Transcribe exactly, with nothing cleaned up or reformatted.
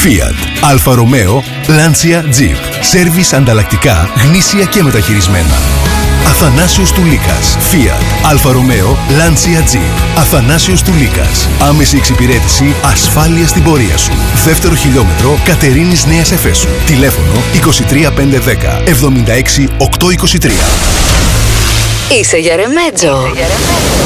Fiat, Αλφα Ρωμαίο, Lancia Jeep. Σέρβις ανταλλακτικά, γνήσια και μεταχειρισμένα. Αθανάσιος Τουλίκας. Fiat, Αλφα Ρωμαίο, Lancia Jeep. Αθανάσιος Τουλίκας. Άμεση εξυπηρέτηση, ασφάλεια στην πορεία σου. Δεύτερο χιλιόμετρο, Κατερίνης Νέας Εφέσου. Τηλέφωνο είκοσι τρία πεντακόσια δέκα εβδομήντα έξι οκτακόσια είκοσι τρία. Είσαι Γερεμέτζο.